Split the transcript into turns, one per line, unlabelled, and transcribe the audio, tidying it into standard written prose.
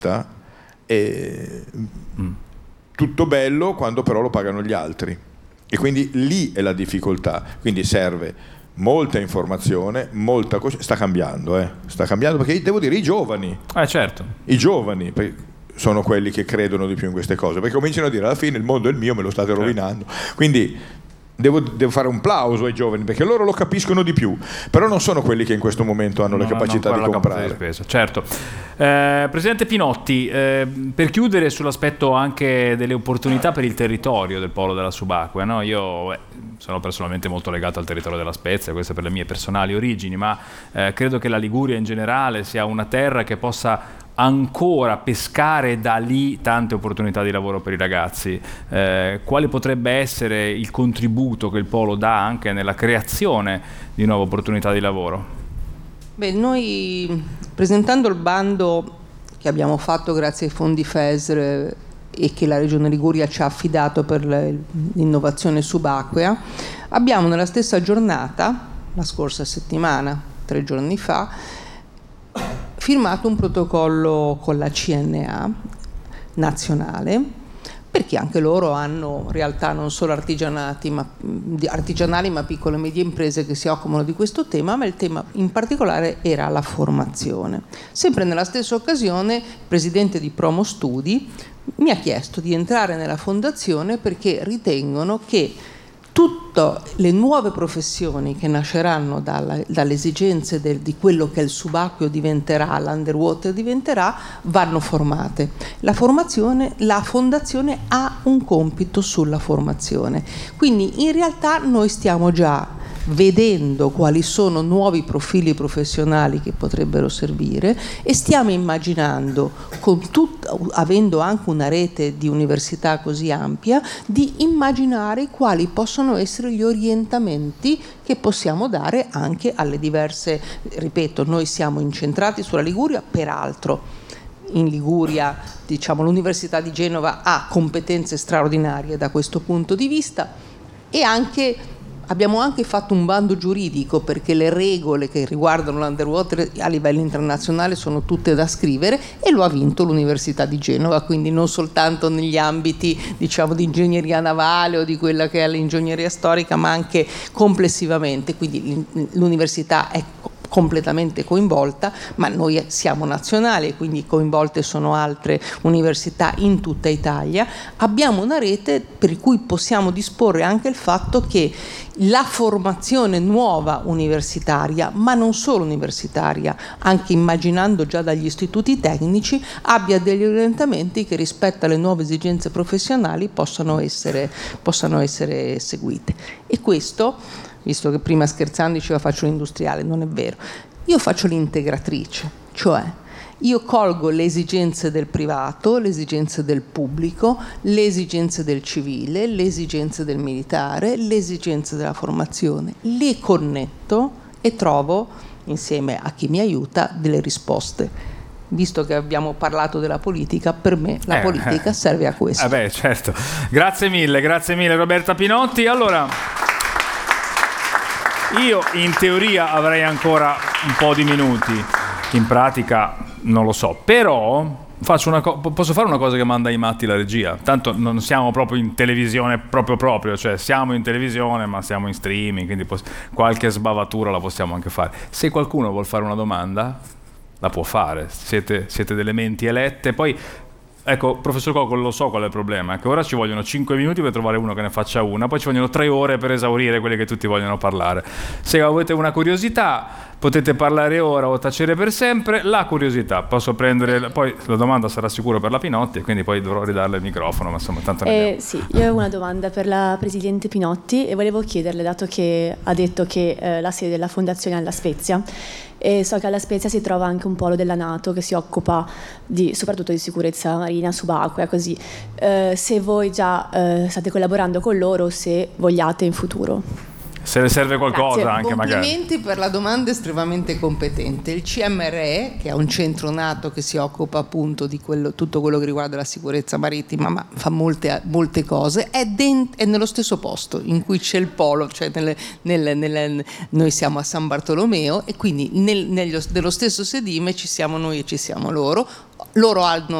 e tutto bello quando però lo pagano gli altri, e quindi lì è la difficoltà. Quindi serve molta informazione, sta cambiando perché devo dire i giovani sono quelli che credono di più in queste cose, perché cominciano a dire alla fine il mondo è il mio, me lo state rovinando. Quindi devo fare un plauso ai giovani, perché loro lo capiscono di più, però non sono quelli che in questo momento hanno le capacità di comprare.
Certo. Presidente Pinotti, per chiudere sull'aspetto anche delle opportunità per il territorio del polo della subacquea, no? Io sono personalmente molto legato al territorio della Spezia, questo per le mie personali origini, ma credo che la Liguria in generale sia una terra che possa ancora pescare da lì tante opportunità di lavoro per i ragazzi. Quale potrebbe essere il contributo che il polo dà anche nella creazione di nuove opportunità di lavoro?
Beh, noi presentando il bando che abbiamo fatto grazie ai fondi FESR e che la Regione Liguria ci ha affidato per l'innovazione subacquea, abbiamo nella stessa giornata, la scorsa settimana, 3 giorni fa, firmato un protocollo con la CNA nazionale, perché anche loro hanno realtà non solo artigianali ma piccole e medie imprese che si occupano di questo tema, ma il tema in particolare era la formazione. Sempre nella stessa occasione il presidente di Promo Studi mi ha chiesto di entrare nella fondazione perché ritengono che tutte le nuove professioni che nasceranno dalle esigenze di quello che il subacqueo diventerà, l'underwater diventerà, vanno formate. La fondazione ha un compito sulla formazione. Quindi in realtà noi stiamo già vedendo quali sono nuovi profili professionali che potrebbero servire e stiamo immaginando, avendo anche una rete di università così ampia, di immaginare quali possono essere gli orientamenti che possiamo dare anche alle diverse, ripeto, noi siamo incentrati sulla Liguria, peraltro in Liguria l'Università di Genova ha competenze straordinarie da questo punto di vista, e abbiamo anche fatto un bando giuridico perché le regole che riguardano l'underwater a livello internazionale sono tutte da scrivere, e lo ha vinto l'Università di Genova, quindi non soltanto negli ambiti di ingegneria navale o di quella che è l'ingegneria storica, ma anche complessivamente. Quindi l'università è completamente coinvolta, ma noi siamo nazionali e quindi coinvolte sono altre università in tutta Italia. Abbiamo una rete per cui possiamo disporre anche il fatto che la formazione nuova universitaria, ma non solo universitaria, anche immaginando già dagli istituti tecnici, abbia degli orientamenti che rispetto alle nuove esigenze professionali possano essere seguite. E questo, visto che prima scherzando diceva faccio l'industriale, non è vero, io faccio l'integratrice, cioè io colgo le esigenze del privato, le esigenze del pubblico, le esigenze del civile, le esigenze del militare, le esigenze della formazione, le connetto e trovo, insieme a chi mi aiuta, delle risposte. Visto che abbiamo parlato della politica, per me la politica serve a questo.
Certo. Grazie mille Roberta Pinotti. Allora, io in teoria avrei ancora un po' di minuti, in pratica non lo so, però posso fare una cosa che manda i matti la regia, tanto non siamo proprio in televisione proprio, cioè siamo in televisione ma siamo in streaming, quindi qualche sbavatura la possiamo anche fare. Se qualcuno vuol fare una domanda la può fare, siete delle menti elette. Poi ecco, professor Coco, lo so qual è il problema, che ora ci vogliono 5 minuti per trovare uno che ne faccia una, poi ci vogliono 3 ore per esaurire quelle che tutti vogliono parlare. Se avete una curiosità potete parlare ora o tacere per sempre. La curiosità, posso prendere, poi la domanda sarà sicuro per la Pinotti e quindi poi dovrò ridarle il microfono, ma insomma tanto
sì, io avevo una domanda per la Presidente Pinotti e volevo chiederle, dato che ha detto che la sede della Fondazione è alla Spezia, e so che alla Spezia si trova anche un polo della NATO che si occupa soprattutto di sicurezza marina subacquea, così se voi già state collaborando con loro, se vogliate in futuro.
Se le serve qualcosa.
Grazie.
Anche magari.
Complimenti per la domanda estremamente competente. Il CMRE, che è un centro nato che si occupa appunto di tutto quello che riguarda la sicurezza marittima, ma fa molte cose, è nello stesso posto in cui c'è il polo, cioè noi siamo a San Bartolomeo, e quindi nello stesso sedime ci siamo noi e ci siamo loro. Loro hanno